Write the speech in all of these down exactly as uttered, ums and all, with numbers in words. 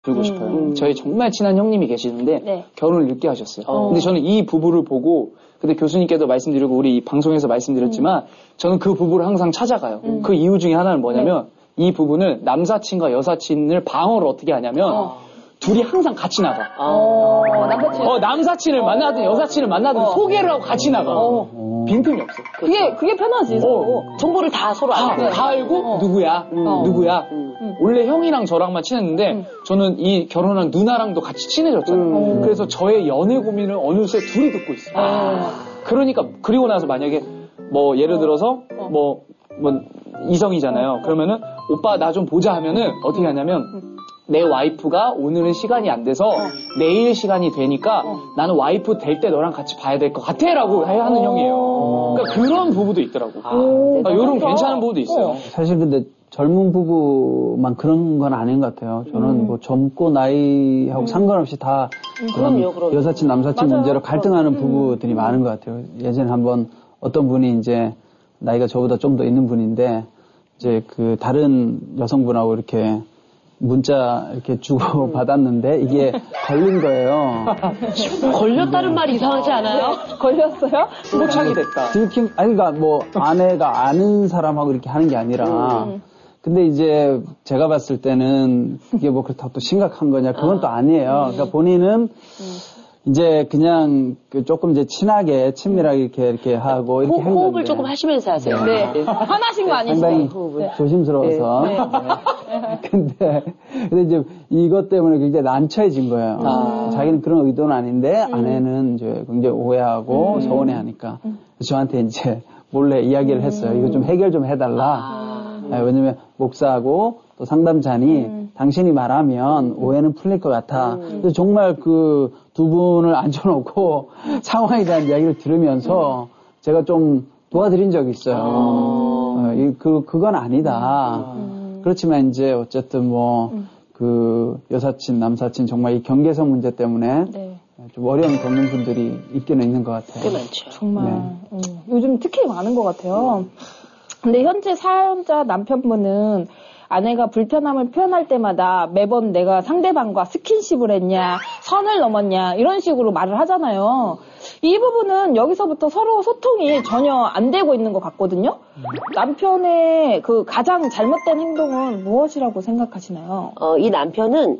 드리고 싶어요. 음. 저희 정말 친한 형님이 계시는데 네. 결혼을 늦게 하셨어요. 어. 근데 저는 이 부부를 보고 근데 교수님께도 말씀드리고 우리 방송에서 말씀드렸지만 음. 저는 그 부부를 항상 찾아가요. 음. 그 이유 중에 하나는 뭐냐면 네. 이 부부는 남사친과 여사친을 방어를 어떻게 하냐면 어. 둘이 항상 같이 나가. 어, 남사친. 어, 남사친을 만나든 여사친을 만나든 어. 소개를 하고 같이 나가. 어. 빈틈이 없어. 그게, 그렇죠. 그게 편하지. 어. 정보를 다 서로 다, 알고. 다 알고, 어. 누구야, 음. 누구야. 음. 원래 형이랑 저랑만 친했는데, 음. 저는 이 결혼한 누나랑도 같이 친해졌잖아요. 음. 그래서 저의 연애 고민을 어느새 둘이 듣고 있어요. 아. 그러니까, 그리고 나서 만약에, 뭐, 예를 들어서, 어. 뭐, 뭐, 이성이잖아요. 그러면은, 오빠 나 좀 보자 하면은, 어떻게 하냐면, 음. 내 와이프가 오늘은 시간이 안 돼서 어. 내일 시간이 되니까 어. 나는 와이프 될 때 너랑 같이 봐야 될 것 같아 라고 하는 어. 형이에요. 그러니까 그런 부부도 있더라고. 아, 아, 이런 괜찮은 부부도 있어요. 어. 사실 근데 젊은 부부만 그런 건 아닌 것 같아요. 저는 음. 뭐 젊고 나이하고 음. 상관없이 다 음, 그럼요, 그럼요. 여사친 남사친 맞아요. 문제로 갈등하는 음. 부부들이 많은 것 같아요. 예전에 한번 어떤 분이 이제 나이가 저보다 좀 더 있는 분인데 이제 그 다른 여성분하고 이렇게 문자 이렇게 주고 받았는데 이게 걸린 거예요. 걸렸다는 말이 이상하지 않아요? 걸렸어요? 포착이 됐다. 들킴, 아니, 그러니까 뭐 아내가 아는 사람하고 이렇게 하는 게 아니라 음. 근데 이제 제가 봤을 때는 이게 뭐 그렇다고 또 심각한 거냐 그건 아. 또 아니에요. 음. 그러니까 본인은 음. 이제 그냥 조금 이제 친하게 친밀하게 이렇게 이렇게 하고 이렇게 호, 호흡을 조금 하시면서 하세요. 네. 네. 화나신 거 아니시죠? 상당히 네. 조심스러워서. 네. 네. 근데 근데 이제 이것 때문에 굉장히 난처해진 거예요. 아. 자기는 그런 의도는 아닌데 음. 아내는 이제 굉장히 오해하고 음. 서운해하니까 음. 저한테 이제 몰래 이야기를 했어요. 이거 좀 해결 좀 해달라. 아. 네, 왜냐면 목사하고 또 상담자니 음. 당신이 말하면 오해는 풀릴 것 같아. 음. 그래서 정말 그 두 분을 앉혀놓고 상황에 대한 이야기를 들으면서 음. 제가 좀 도와드린 적이 있어요. 아. 어, 이, 그, 그건 아니다. 음. 그렇지만 이제 어쨌든 뭐, 음. 그 여사친, 남사친 정말 이 경계선 문제 때문에 네. 좀 어려움 겪는 분들이 있기는 있는 것 같아요. 꽤 많죠. 정말. 네. 음. 요즘 특히 많은 것 같아요. 근데 현재 사연자 남편분은 아내가 불편함을 표현할 때마다 매번 내가 상대방과 스킨십을 했냐, 선을 넘었냐, 이런 식으로 말을 하잖아요. 이 부분은 여기서부터 서로 소통이 전혀 안 되고 있는 것 같거든요. 남편의 그 가장 잘못된 행동은 무엇이라고 생각하시나요? 어, 이 남편은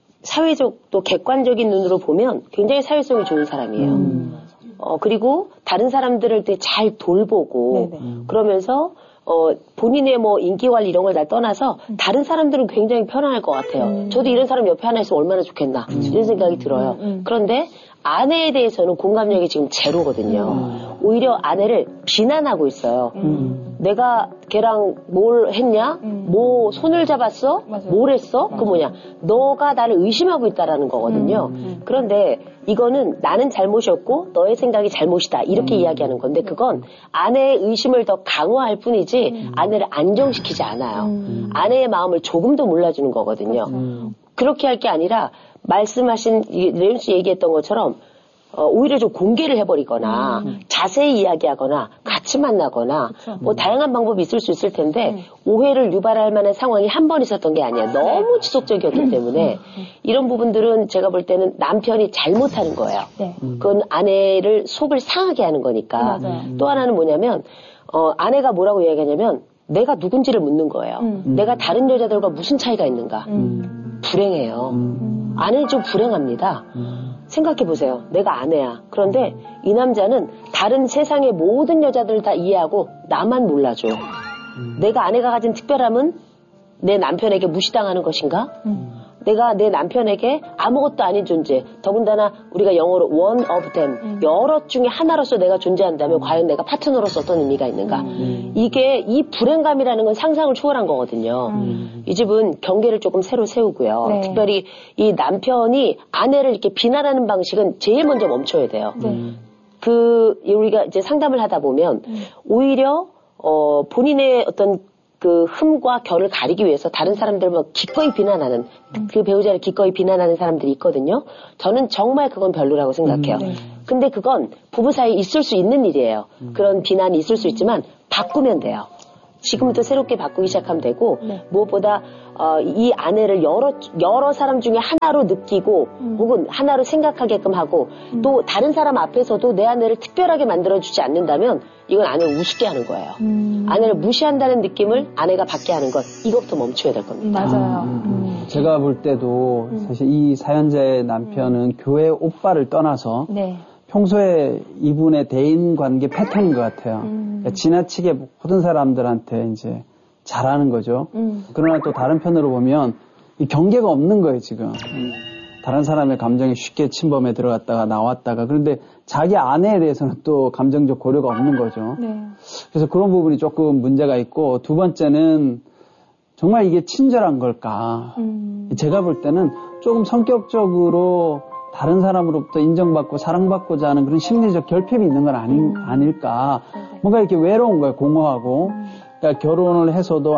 사회적 또 객관적인 눈으로 보면 굉장히 사회성이 좋은 사람이에요. 음. 어, 그리고 다른 사람들을 되게 잘 돌보고 네네. 그러면서 어, 본인의 뭐 인기관리 이런 걸 다 떠나서 음. 다른 사람들은 굉장히 편안할 것 같아요. 음. 저도 이런 사람 옆에 하나 있으면 얼마나 좋겠나 음. 이런 생각이 들어요. 음. 음. 그런데 아내에 대해서는 공감력이 지금 제로거든요. 음. 오히려 아내를 비난하고 있어요. 음. 내가 걔랑 뭘 했냐? 음. 뭐 손을 잡았어? 맞아요. 뭘 했어? 맞아요. 그 뭐냐? 너가 나를 의심하고 있다라는 거거든요. 음. 그런데 이거는 나는 잘못이었고 너의 생각이 잘못이다 이렇게 음. 이야기하는 건데 그건 아내의 의심을 더 강화할 뿐이지 음. 아내를 안정시키지 않아요. 음. 아내의 마음을 조금 더 몰라주는 거거든요. 음. 그렇게 할 게 아니라 말씀하신 레온 씨 얘기했던 것처럼 어, 오히려 좀 공개를 해버리거나 음. 자세히 이야기하거나 같이 만나거나 그쵸. 뭐 다양한 방법이 있을 수 있을 텐데 음. 오해를 유발할 만한 상황이 한 번 있었던 게 아니야. 너무 지속적이었기 때문에 이런 부분들은 제가 볼 때는 남편이 잘못하는 거예요. 네. 그건 아내를 속을 상하게 하는 거니까. 음. 또 하나는 뭐냐면 어, 아내가 뭐라고 이야기하냐면 내가 누군지를 묻는 거예요. 음. 내가 다른 여자들과 무슨 차이가 있는가. 음. 불행해요. 음. 아내는 좀 불행합니다. 음. 생각해보세요. 내가 아내야. 그런데 이 남자는 다른 세상의 모든 여자들을 다 이해하고 나만 몰라줘. 음. 내가 아내가 가진 특별함은 내 남편에게 무시당하는 것인가? 음. 내가 내 남편에게 아무것도 아닌 존재. 더군다나 우리가 영어로 one of them. 음. 여럿 중에 하나로서 내가 존재한다면 음. 과연 내가 파트너로서 어떤 의미가 있는가? 음. 이게 이 불행감이라는 건 상상을 초월한 거거든요. 음. 이 집은 경계를 조금 새로 세우고요. 네. 특별히 이 남편이 아내를 이렇게 비난하는 방식은 제일 먼저 멈춰야 돼요. 네. 그 우리가 이제 상담을 하다 보면 음. 오히려 어 본인의 어떤 그 흠과 결을 가리기 위해서 다른 사람들을 뭐 기꺼이 비난하는 음. 그 배우자를 기꺼이 비난하는 사람들이 있거든요. 저는 정말 그건 별로라고 생각해요. 음, 네. 근데 그건 부부 사이에 있을 수 있는 일이에요. 음. 그런 비난이 있을 수 있지만 바꾸면 돼요. 지금부터 새롭게 바꾸기 시작하면 되고 네. 무엇보다 어, 이 아내를 여러 여러 사람 중에 하나로 느끼고 음. 혹은 하나로 생각하게끔 하고 음. 또 다른 사람 앞에서도 내 아내를 특별하게 만들어주지 않는다면 이건 아내를 우습게 하는 거예요. 음. 아내를 무시한다는 느낌을 아내가 받게 하는 것 이것부터 멈춰야 될 겁니다. 맞아요. 음, 음. 제가 볼 때도 사실 이 사연자의 남편은 음. 교회 오빠를 떠나서 네. 평소에 이분의 대인 관계 패턴인 것 같아요. 음. 그러니까 지나치게 모든 사람들한테 이제 잘하는 거죠. 음. 그러나 또 다른 편으로 보면 이 경계가 없는 거예요, 지금. 음. 다른 사람의 감정에 쉽게 침범해 들어갔다가 나왔다가 그런데 자기 아내에 대해서는 또 감정적 고려가 없는 거죠. 네. 그래서 그런 부분이 조금 문제가 있고 두 번째는 정말 이게 친절한 걸까? 음. 제가 볼 때는 조금 성격적으로 다른 사람으로부터 인정받고 사랑받고자 하는 그런 심리적 결핍이 있는 건 아니, 음. 아닐까. 네네. 뭔가 이렇게 외로운 거예요, 공허하고. 음. 그러니까 결혼을 해서도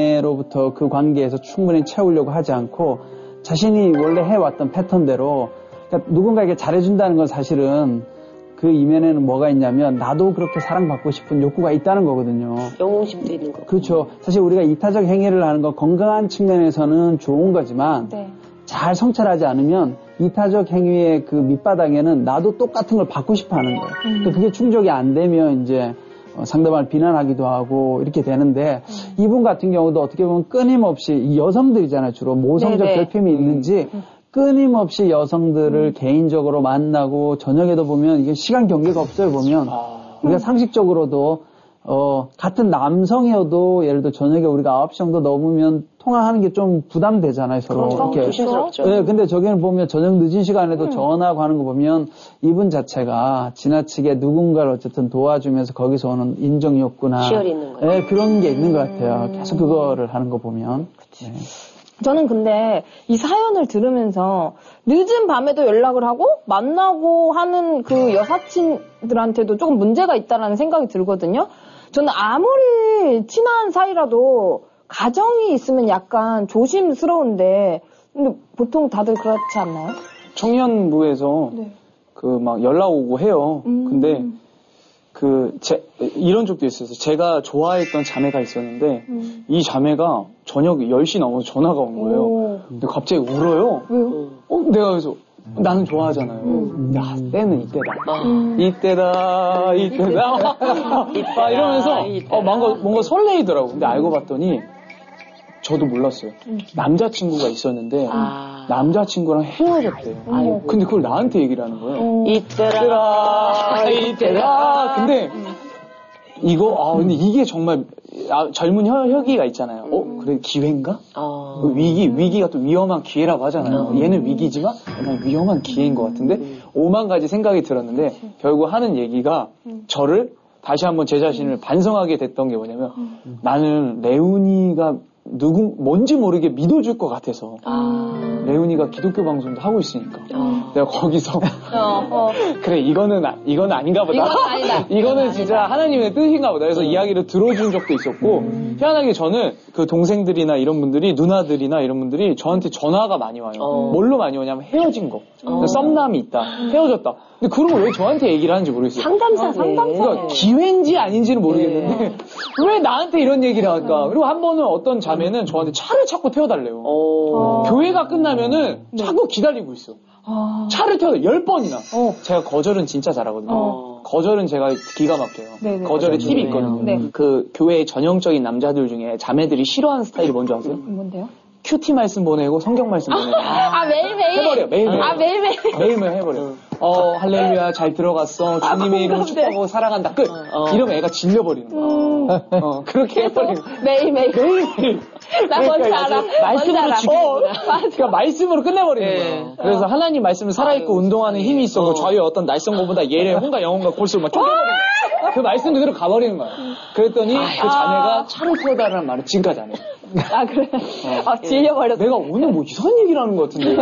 아내로부터 그 관계에서 충분히 채우려고 하지 않고 자신이 원래 해왔던 패턴대로 그러니까 누군가에게 잘해준다는 건 사실은 그 이면에는 뭐가 있냐면 나도 그렇게 사랑받고 싶은 욕구가 있다는 거거든요. 영웅심도 있는 거고. 그렇죠. 사실 우리가 이타적 행위를 하는 건 건강한 측면에서는 좋은 거지만 네. 잘 성찰하지 않으면 이타적 행위의 그 밑바닥에는 나도 똑같은 걸 받고 싶어 하는 거예요. 음. 그러니까 그게 충족이 안 되면 이제 상대방을 비난하기도 하고 이렇게 되는데 음. 이분 같은 경우도 어떻게 보면 끊임없이 이 여성들이잖아요. 주로 모성적 네네. 결핍이 있는지 음. 끊임없이 여성들을 음. 개인적으로 만나고 저녁에도 보면 이게 시간 경계가 없어요. 보면 아. 우리가 상식적으로도 어, 같은 남성이어도 예를 들어 저녁에 우리가 아홉 시 정도 넘으면 통화하는 게 좀 부담되잖아요, 서로. 그렇죠. 이렇게. 조심스럽죠. 네, 근데 저기는 보면 저녁 늦은 시간에도 음. 전화하고 하는 거 보면 이분 자체가 지나치게 누군가를 어쨌든 도와주면서 거기서 오는 인정 욕구나. 희열이 있는 거예요. 네, 그런 게 있는 것 같아요. 계속 그거를 하는 거 보면. 네. 저는 근데 이 사연을 들으면서 늦은 밤에도 연락을 하고 만나고 하는 그 여사친들한테도 조금 문제가 있다라는 생각이 들거든요. 저는 아무리 친한 사이라도 가정이 있으면 약간 조심스러운데 근데 보통 다들 그렇지 않나요? 청년부에서 네. 그 막 연락 오고 해요. 음. 근데 그 제, 이런 적도 있어요. 제가 좋아했던 자매가 있었는데 음. 이 자매가 저녁 열 시 넘어서 전화가 온 거예요. 오. 근데 갑자기 울어요. 왜요? 어, 내가 그래서 나는 좋아하잖아요. 음. 야, 때는 이때다. 음. 이때다, 이때다. 막 이러면서 어, 뭔가, 뭔가 설레이더라고. 근데 알고 봤더니 저도 몰랐어요. 음. 남자친구가 있었는데 아. 남자친구랑 헤어졌대요. 아이고. 근데 그걸 나한테 얘기를 하는 거예요. 어. 이때라. 이때다, 이때다. 근데 이거 아 근데 이게 정말 아, 젊은 혀, 혁이가 있잖아요. 어 그래 기회인가? 어. 그 위기 위기가 또 위험한 기회라고 하잖아요. 음. 얘는 위기지만 그냥 위험한 기회인 것 같은데 음. 오만 가지 생각이 들었는데 그치. 결국 하는 얘기가 음. 저를 다시 한번 제 자신을 반성하게 됐던 게 뭐냐면 음. 나는 레오니가 누구 뭔지 모르게 믿어줄 것 같아서 아. 레오니가 기독교 방송도 하고 있으니까 어. 내가 거기서 어, 어. 그래 이거는 아- 이건 아닌가 보다. 이건 아니다. 이거는 진짜 하나님의 뜻인가 보다. 그래서 음. 이야기를 들어준 적도 있었고 음. 희한하게 저는 그 동생들이나 이런 분들이 누나들이나 이런 분들이 저한테 전화가 많이 와요. 어. 뭘로 많이 오냐면 헤어진 거, 어. 썸남이 있다, 헤어졌다. 근데 그런 걸 왜 저한테 얘기를 하는지 모르겠어요. 상담사네. 상담사. 그러니까 기회인지 아닌지는 모르겠는데 왜 나한테 이런 얘기를 할까? 그리고 한 번은 어떤 자매는 저한테 차를 자꾸 태워달래요. 어. 교회가 끝나면은 자꾸 기다리고 있어. 아. 차를 태워 열 번이나. 어. 제가 거절은 진짜 잘하거든요. 어. 거절은 제가 기가 막혀요. 네네. 거절의 팁이 있거든요. 네. 그 교회의 전형적인 남자들 중에 자매들이 싫어하는 스타일이 뭔지 아세요? 뭔데요? 큐티 말씀 보내고 성경 말씀 보내고. 아, 매일매일? 해버려, 매일매일. 아, 매일매일? 매일매일 해버려. 어, 할렐루야, 잘 들어갔어. 주님의 이름 공감돼. 축복하고 사랑한다. 끝. 어. 이러면 애가 질려버리는 거야. 음. 어, 그렇게 해버리는 거야. 매일매일. 매일매일. 나 뭔지 그러니까 알아. 이제 말씀으로 뭔지 알아. 죽이는구나. 어, 맞아. 그러니까 말씀으로 끝내버리는 네. 거야. 그래서 하나님 말씀을 살아있고 아유, 운동하는 힘이 있어. 어. 그 좌우의 어떤 날성고보다 예의, 혼과 영혼과 골수를 막 쪼개버리는 거야. 그 말씀 그대로 가버리는 거야. 그랬더니 그 자매가 차를 태워달라는 말을 지금까지 안 해요. 아, 그래? 어, 아, 질려버렸어. 내가 오늘 뭐 이상한 얘기를 하는 것 같은데.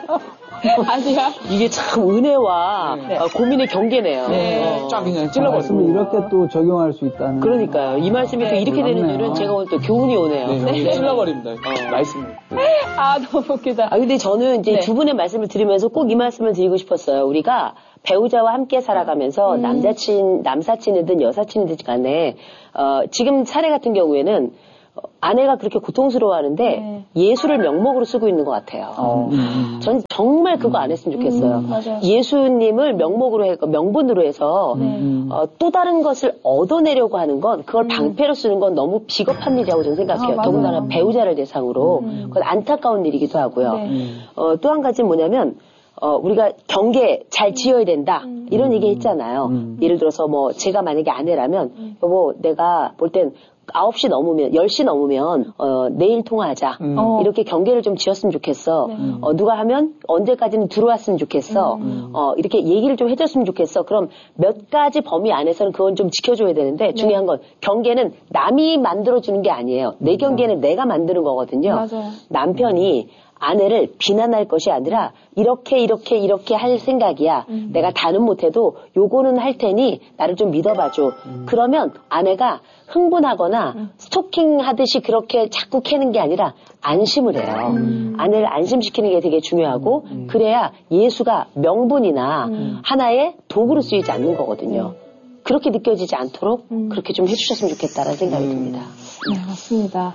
아니야? 이게 참 은혜와 네. 어, 고민의 경계네요. 네. 어. 쫙 그냥 말씀을 찔러버리고. 이렇게 또 적용할 수 있다는. 그러니까요. 이 말씀이 또 네. 이렇게 되는 그렇네요. 줄은 제가 오늘 또 교훈이 오네요. 네, 네. 찔러버립니다. 어, 말씀을. 아, 너무 웃기다. 아, 근데 저는 이제 네. 두 분의 말씀을 들으면서 꼭 이 말씀을 드리고 싶었어요. 우리가 배우자와 함께 살아가면서 음. 남자친, 남사친이든 여사친이든 간에, 어, 지금 사례 같은 경우에는 어, 아내가 그렇게 고통스러워하는데 네. 예수를 명목으로 쓰고 있는 것 같아요. 어. 음. 전 정말 그거 안 했으면 좋겠어요. 음, 맞아요. 예수님을 명목으로 해, 명분으로 해서 네. 어, 또 다른 것을 얻어내려고 하는 건 그걸 방패로 쓰는 건 너무 비겁한 일이라고 저는 생각해요. 아, 맞아요. 더군다나 배우자를 대상으로 그건 안타까운 일이기도 하고요. 네. 어, 또 한 가지는 뭐냐면 어, 우리가 경계 잘 지어야 된다. 이런 얘기 했잖아요. 음. 예를 들어서 뭐 제가 만약에 아내라면 여보 내가 볼 땐 아홉 시 넘으면 열 시 넘으면 어, 내일 통화하자. 음. 어. 이렇게 경계를 좀 지었으면 좋겠어. 네. 어, 누가 하면 언제까지는 들어왔으면 좋겠어. 음. 어, 이렇게 얘기를 좀 해줬으면 좋겠어. 그럼 몇 가지 범위 안에서는 그건 좀 지켜줘야 되는데 중요한 건 경계는 남이 만들어주는 게 아니에요. 내 경계는 내가 만드는 거거든요. 맞아요. 남편이 아내를 비난할 것이 아니라 이렇게 이렇게 이렇게 할 생각이야. 음. 내가 다는 못해도 요거는 할 테니 나를 좀 믿어봐줘. 음. 그러면 아내가 흥분하거나 음. 스토킹 하듯이 그렇게 자꾸 캐는 게 아니라 안심을 해요. 음. 아내를 안심시키는 게 되게 중요하고 그래야 예수가 명분이나 음. 하나의 도구로 쓰이지 않는 거거든요. 그렇게 느껴지지 않도록 음. 그렇게 좀 해주셨으면 좋겠다라는 생각이 듭니다. 네, 맞습니다.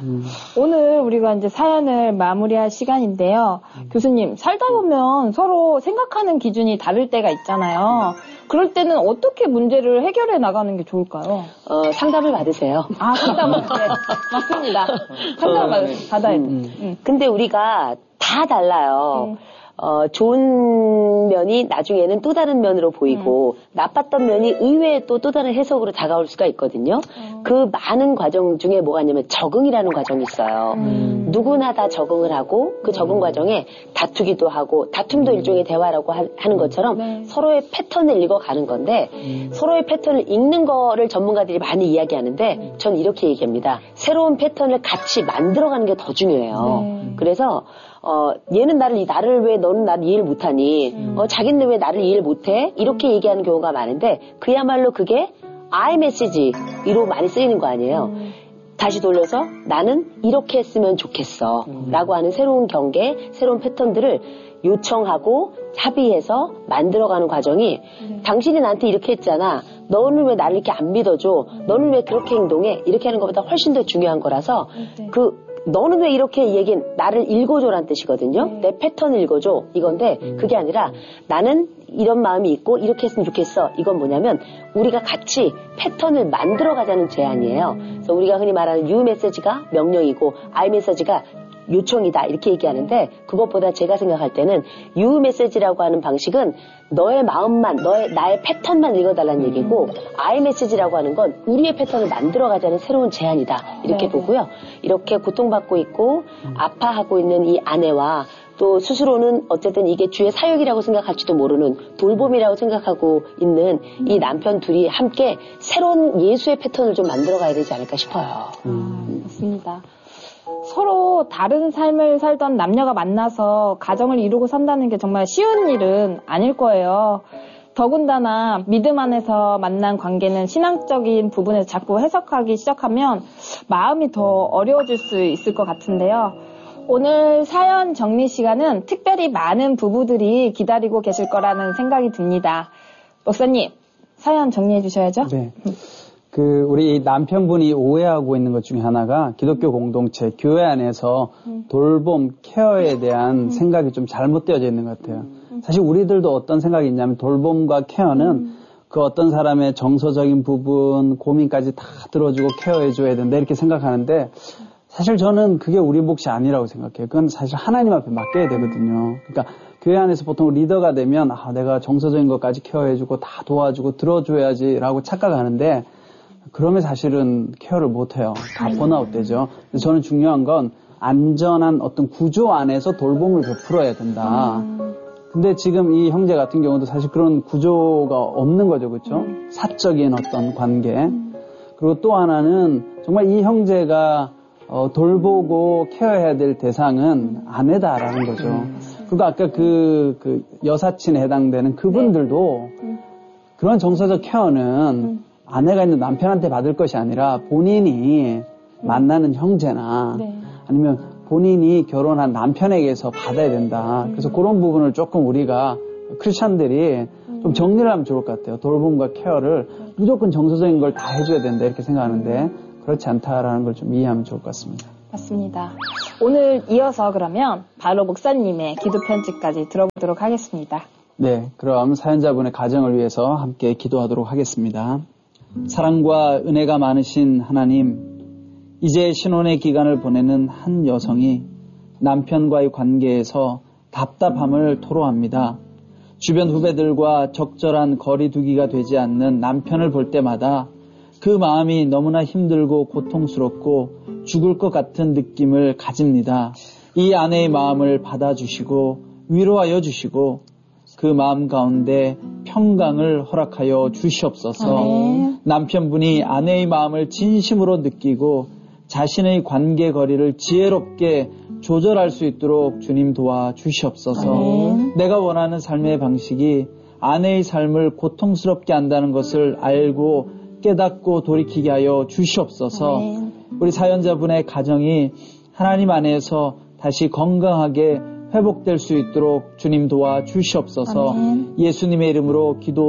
오늘 우리가 이제 사연을 마무리할 시간인데요. 교수님, 살다 보면 서로 생각하는 기준이 다를 때가 있잖아요. 그럴 때는 어떻게 문제를 해결해 나가는 게 좋을까요? 어, 상담을 받으세요. 아, 상담을, 네, 맞습니다. 상담을 받, 받아야 돼. 음. 음. 근데 우리가 다 달라요. 음. 어, 좋은 면이 나중에는 또 다른 면으로 보이고, 음. 나빴던 면이 의외에 또 또 다른 해석으로 다가올 수가 있거든요. 음. 그 많은 과정 중에 뭐가 있냐면 적응이라는 과정이 있어요. 음. 누구나 다 적응을 하고, 그 적응 과정에 다투기도 하고, 다툼도 일종의 대화라고 하, 하는 것처럼 네. 서로의 패턴을 읽어가는 건데, 서로의 패턴을 읽는 거를 전문가들이 많이 이야기하는데, 전 이렇게 얘기합니다. 새로운 패턴을 같이 만들어가는 게 더 중요해요. 네. 그래서 어, 얘는 나를, 나를 왜 너는 나를 이해를 못하니? 음. 어, 자기는 왜 나를 이해를 못해? 이렇게 얘기하는 경우가 많은데, 그야말로 그게 I 메시지로 많이 쓰이는 거 아니에요. 음. 다시 돌려서 나는 이렇게 했으면 좋겠어. 음. 라고 하는 새로운 경계, 새로운 패턴들을 요청하고 합의해서 만들어가는 과정이 네. 당신이 나한테 이렇게 했잖아. 너는 왜 나를 이렇게 안 믿어줘? 너는 왜 그렇게 행동해? 이렇게 하는 것보다 훨씬 더 중요한 거라서 네. 그 너는 왜 이렇게 얘기, 나를 읽어줘라는 뜻이거든요. 네. 내 패턴을 읽어줘. 이건데, 그게 아니라, 나는 이런 마음이 있고, 이렇게 했으면 좋겠어. 이건 뭐냐면, 우리가 같이 패턴을 만들어가자는 제안이에요. 그래서 우리가 흔히 말하는 U 메시지가 명령이고, I 메시지가 요청이다. 이렇게 얘기하는데, 그것보다 제가 생각할 때는, U 메시지라고 하는 방식은, 너의 마음만, 너의, 나의 패턴만 읽어달라는 얘기고, I 메시지라고 하는 건 우리의 패턴을 만들어가자는 새로운 제안이다. 이렇게 네. 보고요. 이렇게 고통받고 있고, 아파하고 있는 이 아내와 또 스스로는 어쨌든 이게 주의 사역이라고 생각할지도 모르는 돌봄이라고 생각하고 있는 이 남편 둘이 함께 새로운 예수의 패턴을 좀 만들어가야 되지 않을까 싶어요. 음. 맞습니다. 서로 다른 삶을 살던 남녀가 만나서 가정을 이루고 산다는 게 정말 쉬운 일은 아닐 거예요. 더군다나 믿음 안에서 만난 관계는 신앙적인 부분에서 자꾸 해석하기 시작하면 마음이 더 어려워질 수 있을 것 같은데요. 오늘 사연 정리 시간은 특별히 많은 부부들이 기다리고 계실 거라는 생각이 듭니다. 목사님, 사연 정리해 주셔야죠. 네. 그 우리 남편분이 오해하고 있는 것 중에 하나가 기독교 공동체, 교회 안에서 돌봄, 케어에 대한 생각이 좀 잘못되어져 있는 것 같아요. 사실 우리들도 어떤 생각이 있냐면 돌봄과 케어는 그 어떤 사람의 정서적인 부분, 고민까지 다 들어주고 케어해줘야 된다 이렇게 생각하는데 사실 저는 그게 우리 몫이 아니라고 생각해요. 그건 사실 하나님 앞에 맡겨야 되거든요. 그러니까 교회 안에서 보통 리더가 되면 아, 내가 정서적인 것까지 케어해주고 다 도와주고 들어줘야지라고 착각하는데 그러면 사실은 케어를 못해요. 다 번아웃 되죠. 그래서 저는 중요한 건 안전한 어떤 구조 안에서 돌봄을 베풀어야 된다. 근데 지금 이 형제 같은 경우도 사실 그런 구조가 없는 거죠. 그렇죠? 사적인 어떤 관계. 그리고 또 하나는 정말 이 형제가 어, 돌보고 케어해야 될 대상은 아내다라는 거죠. 음. 그리고 아까 그, 그 여사친에 해당되는 그분들도 네. 음. 그런 정서적 케어는 음. 아내가 있는 남편한테 받을 것이 아니라 본인이 음. 만나는 형제나 네. 아니면 본인이 결혼한 남편에게서 받아야 된다. 그래서 음. 그런 부분을 조금 우리가 크리스찬들이 음. 좀 정리를 하면 좋을 것 같아요. 돌봄과 케어를 음. 무조건 정서적인 걸 다 해줘야 된다 이렇게 생각하는데 그렇지 않다라는 걸 좀 이해하면 좋을 것 같습니다. 맞습니다. 오늘 이어서 그러면 바로 목사님의 기도 편지까지 들어보도록 하겠습니다. 네, 그럼 사연자분의 가정을 위해서 함께 기도하도록 하겠습니다. 사랑과 은혜가 많으신 하나님, 이제 신혼의 기간을 보내는 한 여성이 남편과의 관계에서 답답함을 토로합니다. 주변 후배들과 적절한 거리두기가 되지 않는 남편을 볼 때마다 그 마음이 너무나 힘들고 고통스럽고 죽을 것 같은 느낌을 가집니다. 이 아내의 마음을 받아주시고 위로하여 주시고 그 마음 가운데 평강을 허락하여 주시옵소서. 아멘. 남편분이 아내의 마음을 진심으로 느끼고 자신의 관계 거리를 지혜롭게 조절할 수 있도록 주님 도와주시옵소서. 아멘. 내가 원하는 삶의 방식이 아내의 삶을 고통스럽게 한다는 것을 알고 깨닫고 돌이키게 하여 주시옵소서. 아멘. 우리 사연자분의 가정이 하나님 안에서 다시 건강하게 회복될 수 있도록 주님 도와주시옵소서. 아멘. 예수님의 이름으로 기도